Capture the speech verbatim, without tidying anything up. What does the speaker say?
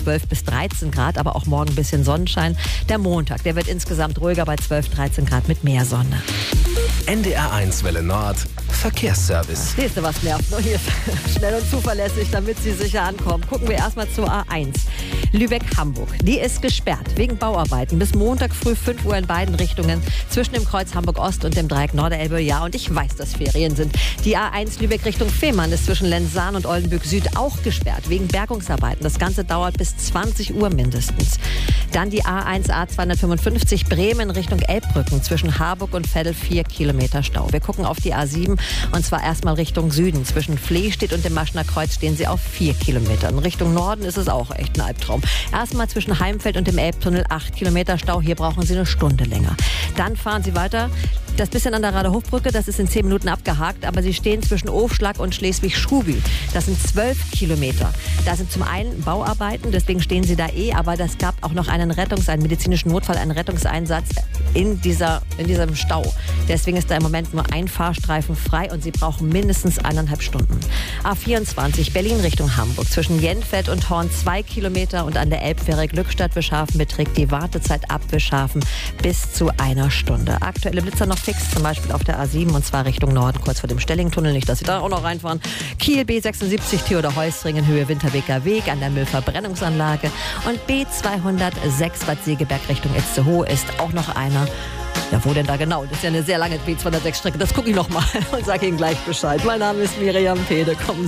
zwölf bis dreizehn Grad, aber auch morgen ein bisschen Sonnenschein. Der Montag, der wird insgesamt ruhiger bei zwölf, dreizehn Grad mit mehr Sonne. N D R eins Welle Nord, Verkehrsservice. Siehst du, was nervt? Nur hier ist schnell und zuverlässig, damit Sie sicher ankommen. Gucken wir erstmal zur A eins. Lübeck-Hamburg. Die ist gesperrt wegen Bauarbeiten bis Montag früh fünf Uhr in beiden Richtungen zwischen dem Kreuz Hamburg-Ost und dem Dreieck Norderelbe. Ja, und ich weiß, dass Ferien sind. Die A eins Lübeck Richtung Fehmarn ist zwischen Lenzahn und Oldenburg Süd auch gesperrt wegen Bergungsarbeiten. Das Ganze dauert bis zwanzig Uhr mindestens. Dann die A eins A zweihundertfünfundfünfzig Bremen Richtung Elbbrücken zwischen Harburg und Veddel vier Kilometer Stau. Wir gucken auf die A sieben und zwar erstmal Richtung Süden. Zwischen Flehstedt und dem Maschner Kreuz stehen sie auf vier Kilometern. Richtung Norden ist es auch echt ein Albtraum. Erstmal zwischen Heimfeld und dem Elbtunnel acht Kilometer Stau. Hier brauchen Sie eine Stunde länger. Dann fahren Sie weiter. Das bisschen an der Rader-Hofbrücke, das ist in zehn Minuten abgehakt, aber Sie stehen zwischen Ofschlag und Schleswig-Schuby. Das sind zwölf Kilometer. Da sind zum einen Bauarbeiten, deswegen stehen Sie da eh, aber das gab auch noch einen Rettungs-, einen medizinischen Notfall, einen Rettungseinsatz in dieser, in diesem Stau. Deswegen ist da im Moment nur ein Fahrstreifen frei und Sie brauchen mindestens eineinhalb Stunden. A vierundzwanzig Berlin Richtung Hamburg. Zwischen Jenfeld und Horn zwei Kilometer und an der Elbfähre Glückstadt-Bischhafen beträgt die Wartezeit ab Bischhafen bis zu einer Stunde. Aktuelle Blitzer noch fix, zum Beispiel auf der A sieben und zwar Richtung Norden, kurz vor dem Stellingtunnel. Nicht, dass Sie da auch noch reinfahren. Kiel B sechsundsiebzig Theodor-Heuss-Ring in Höhe Winterbeker Weg an der Müllverbrennungsanlage und B zweihundertsechs Bad Segeberg Richtung Itzehoe ist auch noch einer. Ja, wo denn da genau? Das ist ja eine sehr lange B zweihundertsechs Strecke. Das gucke ich noch mal und sage Ihnen gleich Bescheid. Mein Name ist Miriam Pede. Kommen Sie.